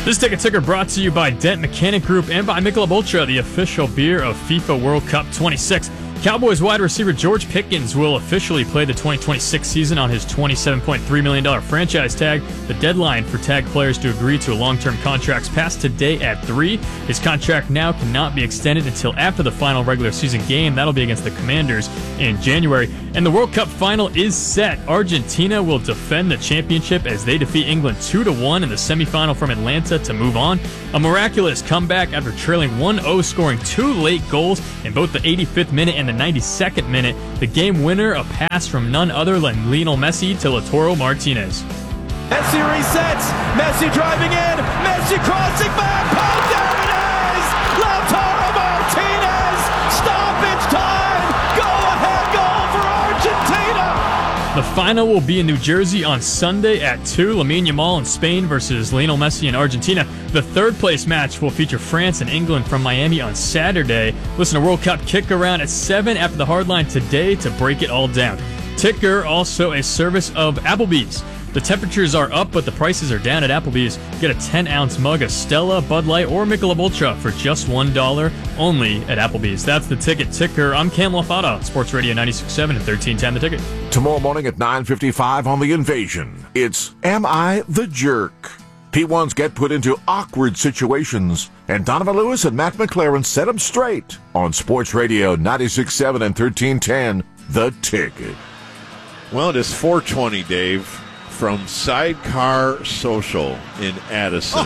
This Ticket Ticker brought to you by Dent Mechanic Group and by Michelob Ultra, the official beer of FIFA World Cup 26. Cowboys wide receiver George Pickens will officially play the 2026 season on his $27.3 million franchise tag. The deadline for tag players to agree to long-term contracts passed today at 3. His contract now cannot be extended until after the final regular season game. That'll be against the Commanders in January. And the World Cup final is set. Argentina will defend the championship as they defeat England 2-1 in the semifinal from Atlanta to move on. A miraculous comeback after trailing 1-0, scoring 2 late goals in both the 85th minute and the 92nd minute. The game winner, a pass from none other than Lionel Messi to Lautaro Martinez. Messi resets. Messi driving in. Messi crossing back. Oh, there it is! Lautaro Martinez! Stoppage time! Go-ahead goal for Argentina! The final will be in New Jersey on Sunday at 2. Lamine Yamal in Spain versus Lionel Messi in Argentina. The third-place match will feature France and England from Miami on Saturday. Listen to World Cup Kick Around at 7 after the hardline today to break it all down. Ticker, also a service of Applebee's. The temperatures are up, but the prices are down at Applebee's. Get a 10-ounce mug of Stella, Bud Light, or Michelob Ultra for just $1 only at Applebee's. That's the Ticket Ticker. I'm Cam Lafata, Sports Radio 96.7 and 1310 The Ticket. Tomorrow morning at 9:55 on The Invasion, it's Am I the Jerk? P1s get put into awkward situations, and Donovan Lewis and Matt McLaren set them straight on Sports Radio 96.7 and 1310 The Ticket. Well, it is 420, Dave, from Sidecar Social in Addison,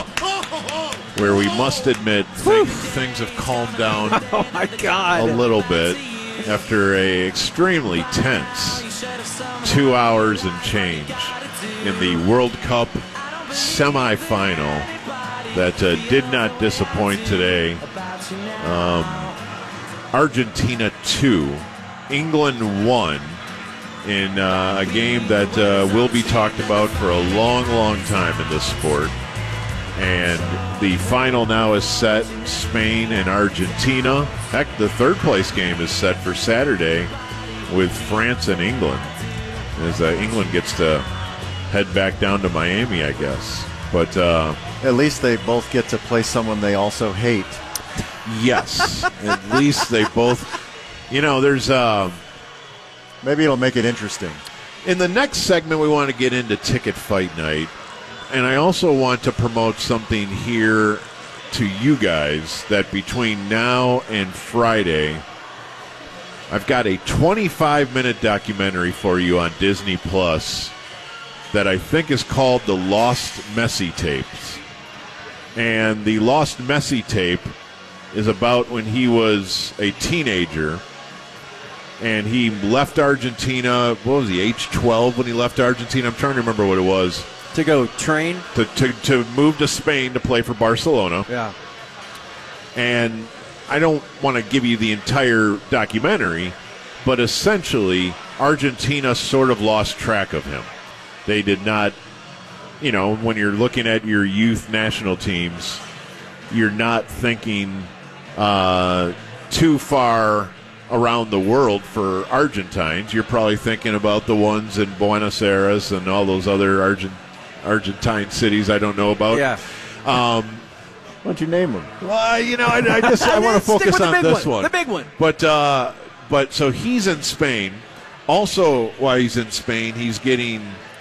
where we must admit things have calmed down Oh, my God. a little bit after a extremely tense 2 hours and change in the World Cup semifinal that did not disappoint today. Argentina 2, England 1 in a game that will be talked about for a long, long time in this sport. And the final now is set, Spain and Argentina. Heck, the third-place game is set for Saturday with France and England, as England gets to head back down to Miami, I guess. But At least they both get to play someone they also hate. yes, at least they both, there's... Maybe it'll make it interesting. In the next segment, we want to get into Ticket Fight Night. And I also want to promote something here to you guys that between now and Friday, I've got a 25-minute documentary for you on Disney Plus that I think is called The Lost Messi Tapes. And the Lost Messi tape is about when he was a teenager and he left Argentina. What was he, age 12 when he left Argentina? I'm trying to remember what it was. To go train? To move to Spain to play for Barcelona. Yeah. And I don't want to give you the entire documentary, but essentially Argentina sort of lost track of him. They did not, when you're looking at your youth national teams, you're not thinking too far around the world for Argentines. You're probably thinking about the ones in Buenos Aires and all those other Argentine cities I don't know about. Yeah. Why don't you name them? Well, I want to focus on this one. The big one. But so he's in Spain. Also, while he's in Spain, he's getting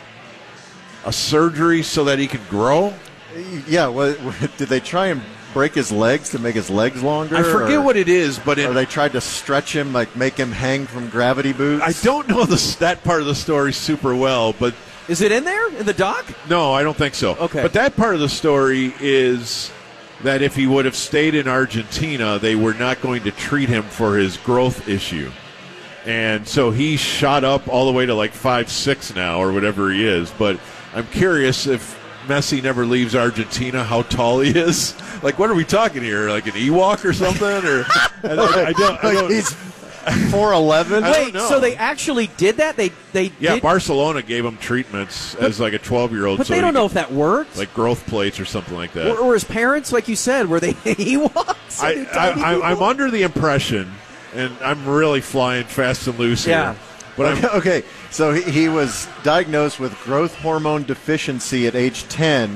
a surgery so that he can grow. Yeah, well, did they try and break his legs to make his legs longer? I forget what it is, but or they tried to stretch him, like make him hang from gravity boots? I don't know that part of the story super well, but... Is it in there, in the doc? No, I don't think so. Okay. But that part of the story is that if he would have stayed in Argentina, they were not going to treat him for his growth issue. And so he shot up all the way to like 5'6" now or whatever he is. But I'm curious if Messi never leaves Argentina, how tall he is. Like, what are we talking here? Like an Ewok or something? Or I don't. He's 4'11". Wait, so they actually did that? They did? Barcelona gave him treatments as like a 12-year-old. But they don't know if that worked. Like growth plates or something like that. Or his parents, like you said, were they Ewoks? I'm under the impression, and I'm really flying fast and loose here. But okay, so he was diagnosed with growth hormone deficiency at age 10,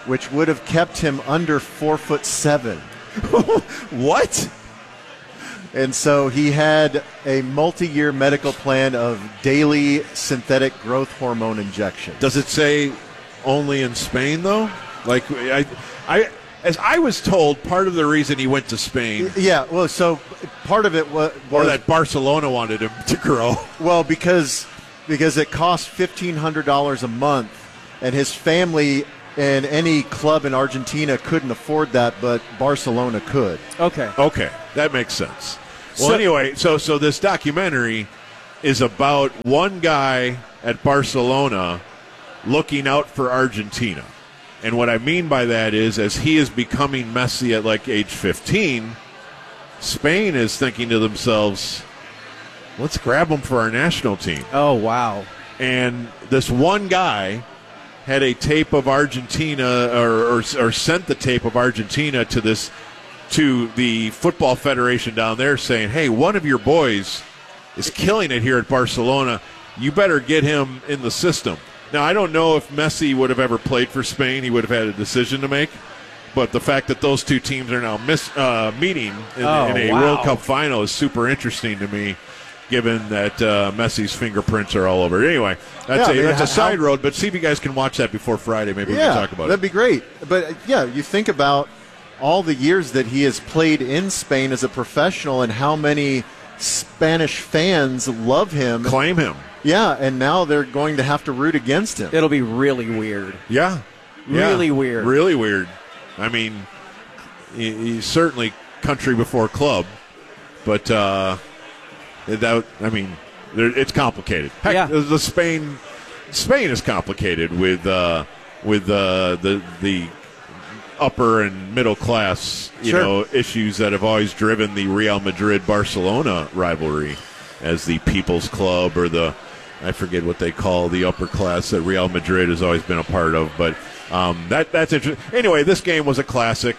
which would have kept him under 4'7". What? And so he had a multi-year medical plan of daily synthetic growth hormone injection. Does it say only in Spain, though? Like, as I was told, part of the reason he went to Spain... Yeah, well, so part of it was... Or that Barcelona wanted him to grow. Well, because it cost $1,500 a month, and his family and any club in Argentina couldn't afford that, but Barcelona could. Okay, that makes sense. Well, anyway, so this documentary is about one guy at Barcelona looking out for Argentina. And what I mean by that is, as he is becoming Messi at like age 15, Spain is thinking to themselves, let's grab him for our national team. Oh, wow. And this one guy had a tape of Argentina or sent the tape of Argentina to the Football Federation down there saying, hey, one of your boys is killing it here at Barcelona. You better get him in the system. Now, I don't know if Messi would have ever played for Spain. He would have had a decision to make. But the fact that those two teams are now meeting in a World Cup final is super interesting to me, given that Messi's fingerprints are all over it. Anyway, that's a side road, but see if you guys can watch that before Friday. Maybe we can talk about it. That'd be great. But, you think about all the years that he has played in Spain as a professional and how many Spanish fans love him. Claim him. Yeah, and now they're going to have to root against him. It'll be really weird. Yeah. Really weird. Really weird. I mean, he's certainly country before club, but it's complicated. Heck, Yeah. Spain is complicated with the upper and middle class, issues that have always driven the Real Madrid-Barcelona rivalry as the People's Club or I forget what they call the upper class that Real Madrid has always been a part of. But that's interesting. Anyway, this game was a classic.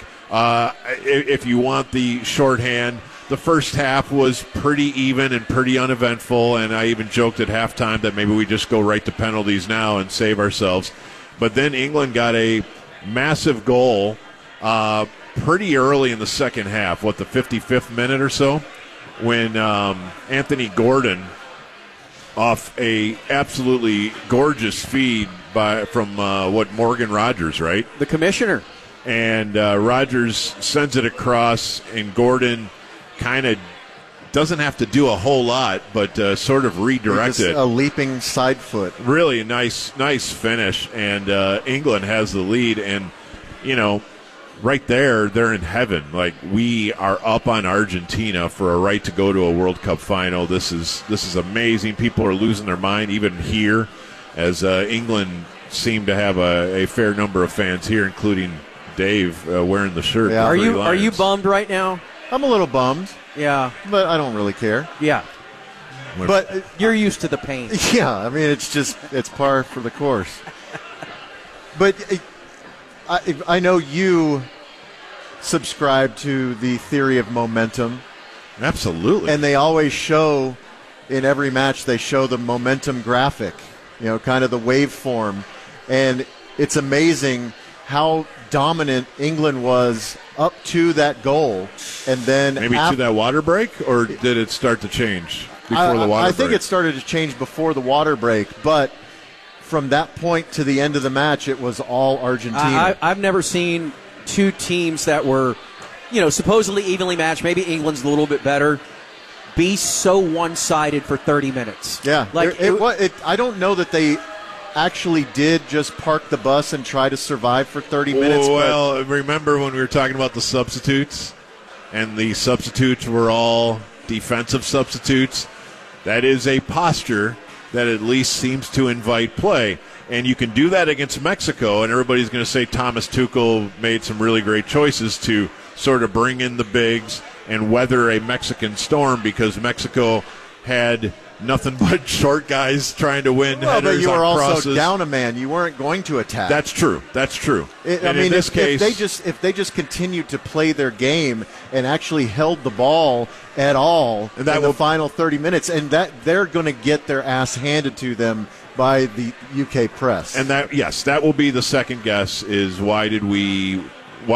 If you want the shorthand, the first half was pretty even and pretty uneventful, and I even joked at halftime that maybe we just go right to penalties now and save ourselves. But then England got a massive goal pretty early in the second half, the 55th minute or so, when Anthony Gordon, off a absolutely gorgeous feed from Morgan Rogers, right? The commissioner. And Rogers sends it across, and Gordon kind of doesn't have to do a whole lot, but sort of redirect it. A leaping side foot. Really a nice finish, and England has the lead, and, right there, they're in heaven. Like, we are up on Argentina for a right to go to a World Cup final. This is amazing. People are losing their mind, even here, as England seem to have a fair number of fans here, including Dave wearing the shirt. Yeah. Are you bummed right now? I'm a little bummed. Yeah. But I don't really care. Yeah. But you're used to the pain. Yeah, I mean, it's par for the course. But I know you subscribe to the theory of momentum. Absolutely. And they always show, in every match, they show the momentum graphic, kind of the waveform. And it's amazing how dominant England was up to that goal. And then maybe to that water break, or did it start to change before the water break? I think it started to change before the water break, but from that point to the end of the match, it was all Argentina. I've never seen two teams that were, supposedly evenly matched, maybe England's a little bit better, be so one-sided for 30 minutes. Yeah. I don't know that they actually did just park the bus and try to survive for 30 minutes. Well, remember when we were talking about the substitutes, and the substitutes were all defensive substitutes? That is a posture that at least seems to invite play. And you can do that against Mexico, and everybody's going to say Thomas Tuchel made some really great choices to sort of bring in the bigs and weather a Mexican storm, because Mexico had nothing but short guys trying to win headers on crosses. But you were also down a man. You weren't going to attack. That's true. In this case, if they just continued to play their game and actually held the ball at all in the final 30 minutes, and that they're going to get their ass handed to them by the UK press. And that will be the second guess is why did we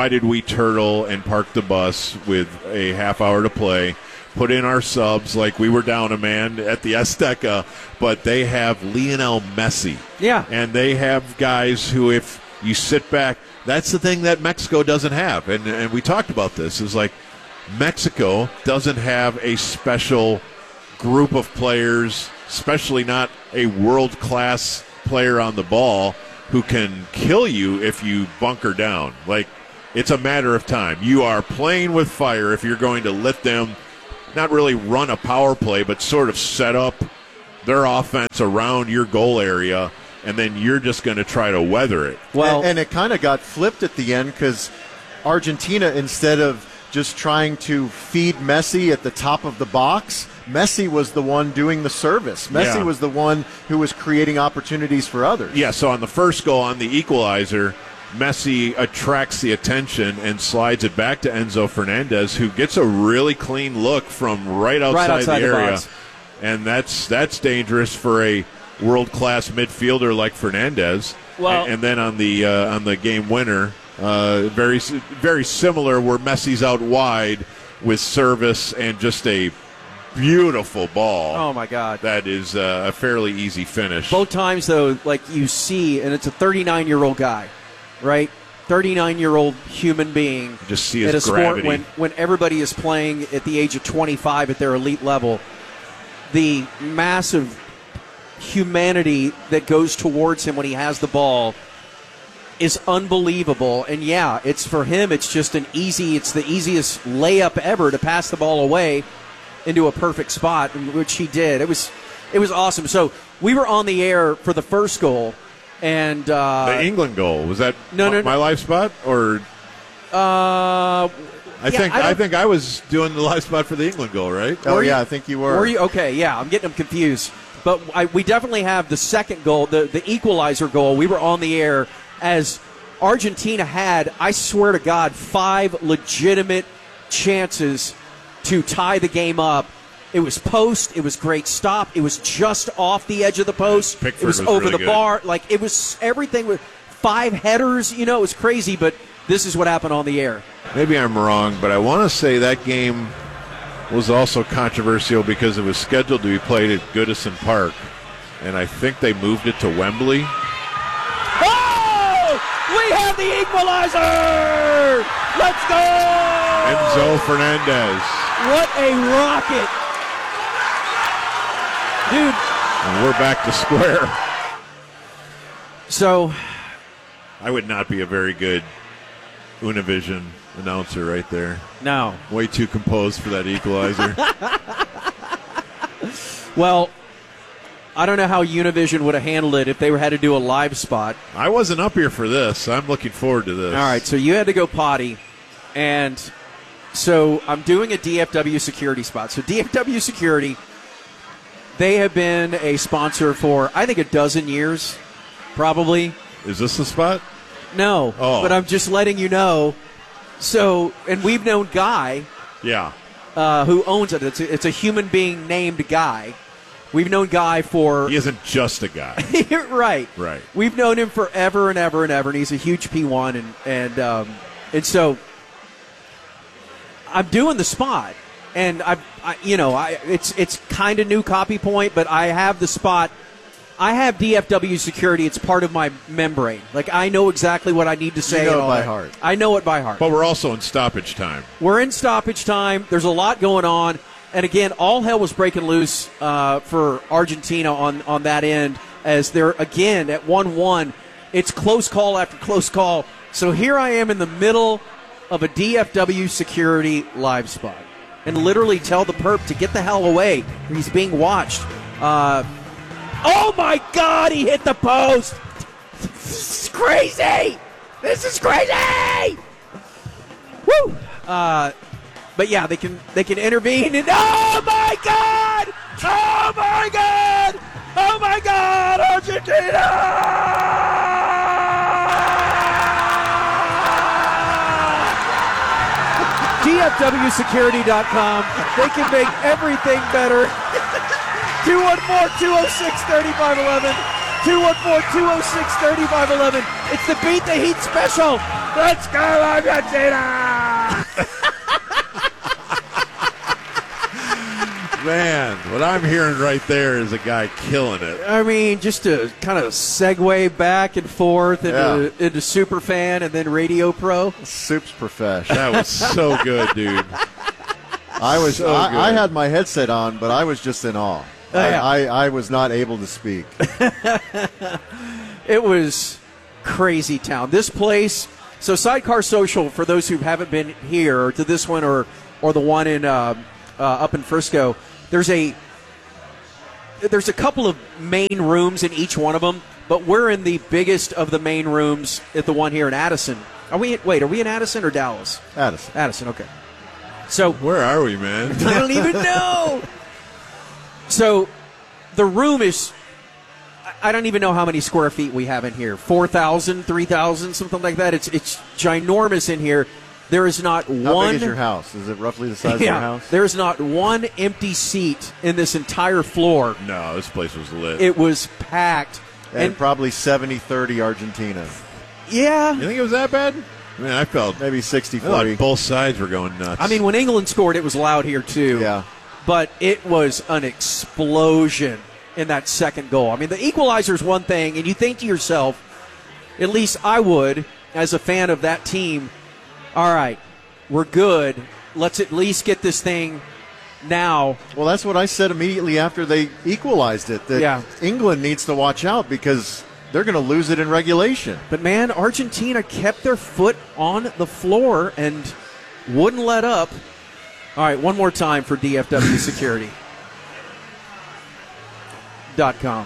turtle and park the bus with a half hour to play, put in our subs like we were down a man at the Azteca, but they have Lionel Messi. Yeah. And they have guys who, if you sit back, that's the thing that Mexico doesn't have. And we talked about this, is like Mexico doesn't have a special group of players, especially not a world-class player on the ball who can kill you if you bunker down. Like, it's a matter of time. You are playing with fire if you're going to let them not really run a power play, but sort of set up their offense around your goal area, and then you're just going to try to weather it. Well, and it kind of got flipped at the end because Argentina, instead of just trying to feed Messi at the top of the box, Messi was the one doing the service. Messi was the one who was creating opportunities for others. Yeah, so on the first goal, on the equalizer, Messi attracts the attention and slides it back to Enzo Fernandez, who gets a really clean look from right outside the area. Box. And that's dangerous for a world-class midfielder like Fernandez. Well, and then on the game winner, very very similar, where Messi's out wide with service and just a beautiful ball. Oh, my God. That is a fairly easy finish. Both times, though, like you see, and it's a 39-year-old guy, right? 39-year-old human being. You just see his at a gravity. sport when everybody is playing at the age of 25 at their elite level. The massive humanity that goes towards him when he has the ball is unbelievable. And yeah, it's for him, it's just it's the easiest layup ever to pass the ball away into a perfect spot, which he did. It was awesome. So we were on the air for the first goal, and the England goal, was that no. my live spot, or I think I was doing the live spot for the England goal, right? Oh, yeah, I think you were. Were you? Okay, yeah, I'm getting them confused. But we definitely have the second goal, the equalizer goal. We were on the air as Argentina had, I swear to God, 5 legitimate chances to tie the game up. It was post. It was great stop. It was just off the edge of the post. Pickford it was was over really the good. bar. Like, it was everything with 5 headers. You know, it was crazy, but this is what happened on the air. Maybe I'm wrong, but I want to say that game was also controversial because it was scheduled to be played at Goodison Park, and I think they moved it to Wembley. Oh! We have the equalizer! Let's go! Enzo Fernandez. What a rocket! Dude. And we're back to square. So, I would not be a very good Univision announcer right there. no. Way too composed for that equalizer. Well, I don't know how Univision would have handled it if they had to do a live spot. I wasn't up here for this. I'm looking forward to this. All right, so you had to go potty, and so I'm doing a DFW security spot. So DFW Security, they have been a sponsor for, I think, 12 years, probably. Is this the spot? No, Oh. but I'm just letting you know. So, and we've known Guy, Yeah. who owns it. It's a human being named Guy. We've known Guy for... He isn't just a guy. Right. Right. We've known him forever and ever and ever, and he's a huge P1, and so I'm doing the spot, and it's kind of new copy point, but I have the spot. I have DFW Security. It's part of my membrane. Like, I know exactly what I need to say. You know and it all by that. heart. I know it by heart. But we're also in stoppage time. We're in stoppage time. There's a lot going on. And again, all hell was breaking loose for Argentina on that end, as they're, again, at 1-1. It's close call after close call. So here I am in the middle of a DFW Security live spot. And literally tell the perp to get the hell away. He's being watched. Oh, my God, he hit the post. This is crazy. This is crazy. Woo. But yeah, they can intervene, and oh my God! Oh my God! Oh my God! Argentina! DFWsecurity.com. They can make everything better. 214-206-3511. 214-206-3511. It's the Beat the Heat special. Let's go, Argentina! Man, what I'm hearing right there is a guy killing it. I mean, just to kind of segue back and forth into Superfan and then Radio Pro. Soup's profesh. That was so good, dude. I had my headset on, but I was just in awe. Yeah. I was not able to speak. It was crazy town. This place, so Sidecar Social, for those who haven't been here to this one or the one in up in Frisco, there's a couple of main rooms in each one of them, but we're in the biggest of the main rooms at the one here in Addison. Are we in Addison or Dallas? Addison, okay. So Where are we, man? I don't even know. So the room is, I don't even know how many square feet we have in here. 4,000, 3,000, something like that. It's ginormous in here. There is not How one. big is your house? Is it roughly the size of your house? There is not one empty seat in this entire floor. No, this place was lit. It was packed. And probably 70-30 Argentina. Yeah. You think it was that bad? I mean, I felt Maybe I 60-40. thought both sides were going nuts. I mean, when England scored, it was loud here too. Yeah. But it was an explosion in that second goal. I mean, the equalizer is one thing, and you think to yourself, at least I would, as a fan of that team, all right, we're good. Let's at least get this thing now. Well, that's what I said immediately after they equalized it, that England needs to watch out because they're going to lose it in regulation. But, man, Argentina kept their foot on the floor and wouldn't let up. All right, one more time for DFW Security.com.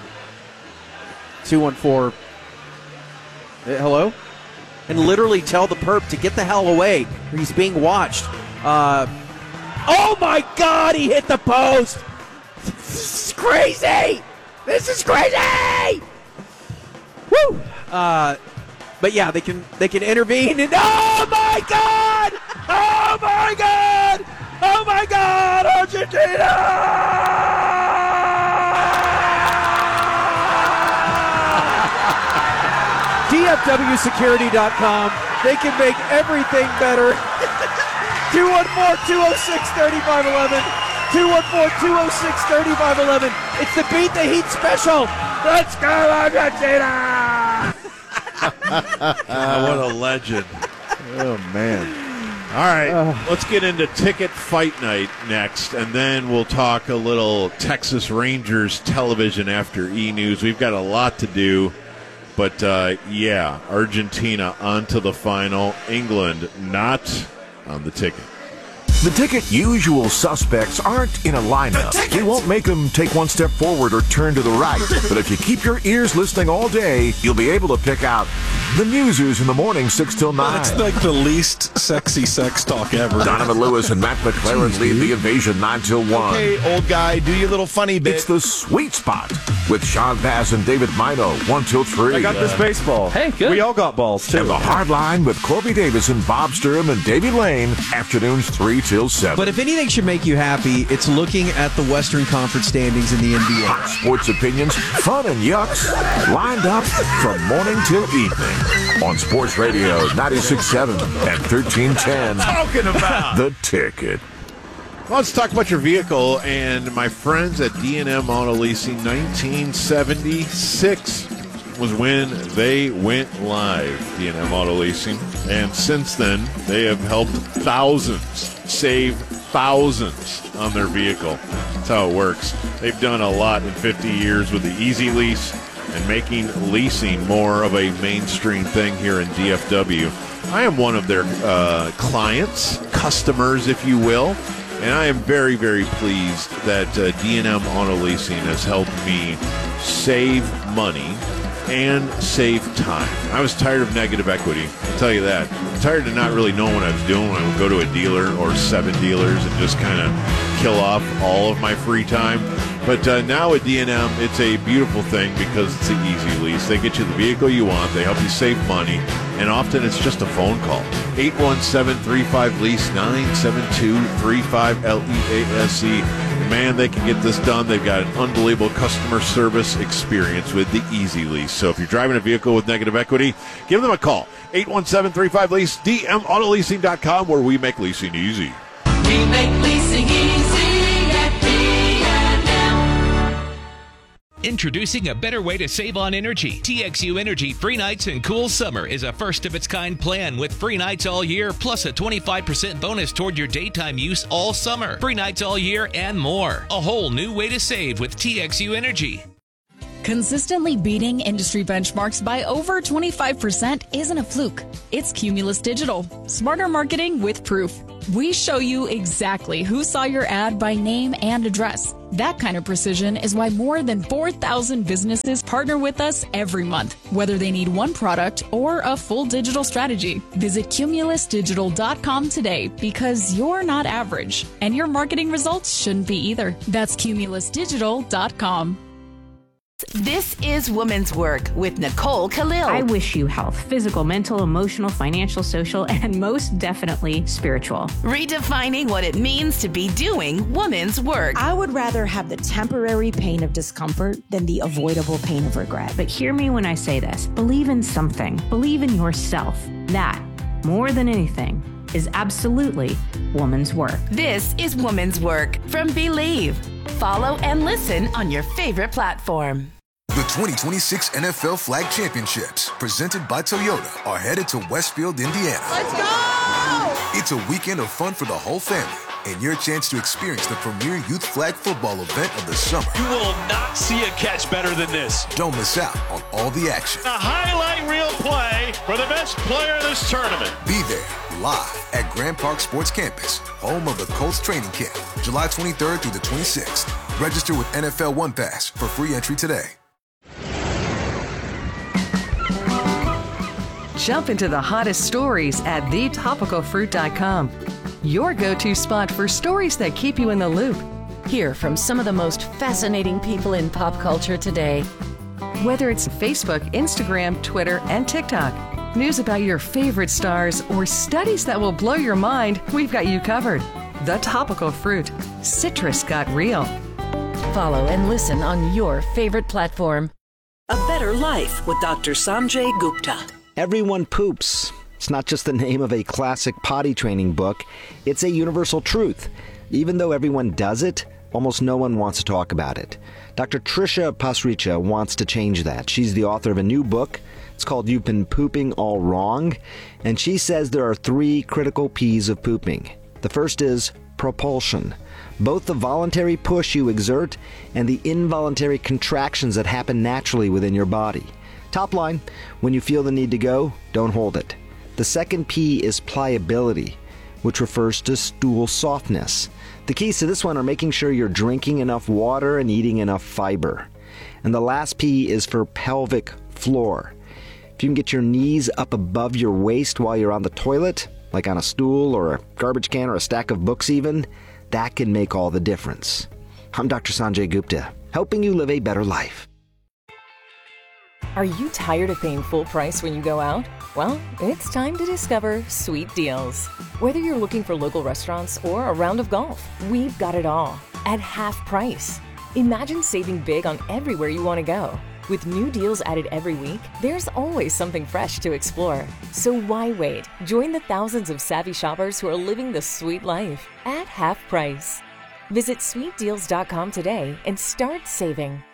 214. Hello? And literally tell the perp to get the hell away. He's being watched. Oh, my God, he hit the post. This is crazy. This is crazy. Woo! But yeah, they can intervene. And oh my God! Oh my God! Oh my God! Argentina! DFWsecurity.com. They can make everything better. 214-206-3511. 214-206-3511. It's the Beat the Heat special. Let's go, Argentina! what a legend. Oh, man. All right, let's get into Ticket Fight Night next, and then we'll talk a little Texas Rangers television after E-News. We've got a lot to do, but Argentina on to the final. England not on the ticket. The Ticket usual suspects aren't in a lineup. We won't make them take one step forward or turn to the right. But if you keep your ears listening all day, you'll be able to pick out the newsers in the morning 6 till 9. It's like the least sexy sex talk ever. Donovan Lewis and Matt McLaren lead the invasion 9 till 1. Okay, old guy, do your little funny bit. It's the sweet spot with Sean Bass and David Mino 1 till 3. I got this baseball. Hey, good. We all got balls, too. And the hard line with Corby Davison, Bob Sturm, and Davey Lane, afternoons 3 till 7. But if anything should make you happy, it's looking at the Western Conference standings in the NBA. Hot sports opinions, fun and yucks, lined up from morning till evening on Sports Radio 96.7 and 1310. Talking about The Ticket. Well, let's talk about your vehicle and my friends at D&M Auto Leasing. 1976 was when they went live, D&M Auto Leasing. And since then, they have helped thousands save thousands on their vehicle. That's how it works. They've done a lot in 50 years with the Easy Lease and making leasing more of a mainstream thing here in DFW. I am one of their clients, customers, if you will, and I am very, very pleased that D&M Auto Leasing has helped me save money and save time. I was tired of negative equity, I'll tell you that. I'm tired of not really knowing what I was doing when I would go to a dealer or 7 dealers and just kind of kill off all of my free time. But now at D&M, it's a beautiful thing because it's an easy lease. They get you the vehicle you want. They help you save money. And often it's just a phone call. 817-35-LEASE, 972-35-LEASE. Man, they can get this done. They've got an unbelievable customer service experience with the Easy Lease. So if you're driving a vehicle with negative equity, give them a call. 817-35-LEASE, dmautoleasing.com, where we make leasing easy. We make leasing easy at D&M. Introducing a better way to save on energy. TXU Energy Free Nights and Cool Summer is a first-of-its-kind plan with free nights all year, plus a 25% bonus toward your daytime use all summer. Free nights all year and more. A whole new way to save with TXU Energy. Consistently beating industry benchmarks by over 25% isn't a fluke. It's Cumulus Digital. Smarter marketing with proof. We show you exactly who saw your ad by name and address. That kind of precision is why more than 4,000 businesses partner with us every month, whether they need one product or a full digital strategy. Visit cumulusdigital.com today because you're not average, and your marketing results shouldn't be either. That's cumulusdigital.com. This is Women's Work with Nicole Khalil. I wish you health, physical, mental, emotional, financial, social, and most definitely spiritual. Redefining what it means to be doing women's work. I would rather have the temporary pain of discomfort than the avoidable pain of regret. But hear me when I say this. Believe in something. Believe in yourself. That, more than anything, is absolutely woman's work. This is Woman's Work from Believe. Follow and listen on your favorite platform. The 2026 NFL Flag Championships, presented by Toyota, are headed to Westfield, Indiana. Let's go! It's a weekend of fun for the whole family and your chance to experience the premier youth flag football event of the summer. You will not see a catch better than this. Don't miss out on all the action. A highlight reel play for the best player in this tournament. Be there live at Grand Park Sports Campus, home of the Colts training camp, July 23rd through the 26th. Register with NFL One Pass for free entry today. Jump into the hottest stories at thetopicalfruit.com. Your go-to spot for stories that keep you in the loop. Hear from some of the most fascinating people in pop culture today. Whether it's Facebook, Instagram, Twitter, and TikTok, news about your favorite stars, or studies that will blow your mind, we've got you covered. The Topical Fruit. Citrus got real. Follow and listen on your favorite platform. A Better Life with Dr. Sanjay Gupta. Everyone poops. It's not just the name of a classic potty training book. It's a universal truth. Even though everyone does it, almost no one wants to talk about it. Dr. Trisha Pasricha wants to change that. She's the author of a new book. It's called You've Been Pooping All Wrong. And she says there are 3 critical P's of pooping. The first is propulsion. Both the voluntary push you exert and the involuntary contractions that happen naturally within your body. Top line, when you feel the need to go, don't hold it. The second P is pliability, which refers to stool softness. The keys to this one are making sure you're drinking enough water and eating enough fiber. And the last P is for pelvic floor. If you can get your knees up above your waist while you're on the toilet, like on a stool or a garbage can or a stack of books even, that can make all the difference. I'm Dr. Sanjay Gupta, helping you live a better life. Are you tired of paying full price when you go out? Well, it's time to discover Sweet Deals. Whether you're looking for local restaurants or a round of golf, we've got it all at half price. Imagine saving big on everywhere you want to go. With new deals added every week, there's always something fresh to explore. So why wait? Join the thousands of savvy shoppers who are living the sweet life at half price. Visit sweetdeals.com today and start saving.